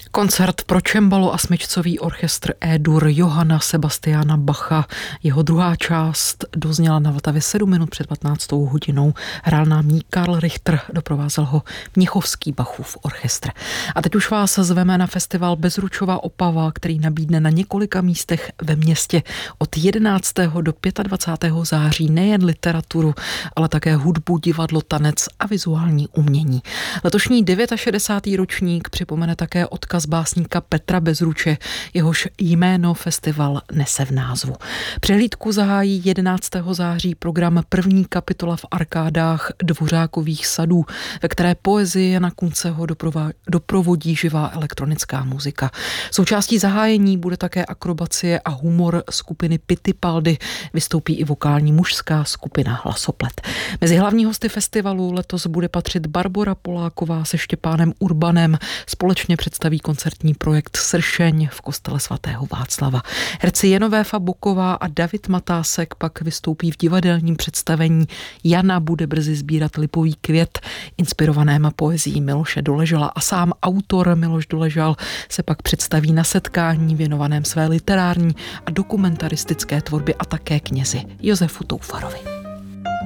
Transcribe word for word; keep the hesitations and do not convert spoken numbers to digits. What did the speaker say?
Koncert pro čembalo a smyčcový orchestr E-dur Johanna Sebastiana Bacha. Jeho druhá část dozněla na Vltavě sedm minut před patnáctou hodinou. Hrál nám jí Karl Richter, doprovázel ho Mnichovský Bachův orchestr. A teď už vás zveme na festival Bezručova Opava, který nabídne na několika místech ve městě od jedenáctého do dvacátého pátého září nejen literaturu, ale také hudbu, divadlo, tanec a vizuální umění. Letošní šedesátý devátý ročník připomene také odkaz básníka Petra Bezruče, jehož jméno festival nese v názvu. Přehlídku zahájí jedenáctého září program První kapitola v arkádách Dvořákových sadů, ve které poezie Jana Kunceho doprovodí živá elektronická muzika. Součástí zahájení bude také akrobacie a humor skupiny Pitipaldy. Vystoupí i vokální mužská skupina Hlasoplet. Mezi hlavní hosty festivalu letos bude patřit Barbora Poláková se Štěpánem Urbanem. Společně představí koncertní projekt Sršeň v kostele svatého Václava. Herci Jenovéfa Boková a David Matásek pak vystoupí v divadelním představení Jana bude brzy sbírat lipový květ, inspirovaném poezií Miloše Doležala, a sám autor Miloš Doležal se pak představí na setkání věnovaném své literární a dokumentaristické tvorbě a také knězi Josefu Toufarovi.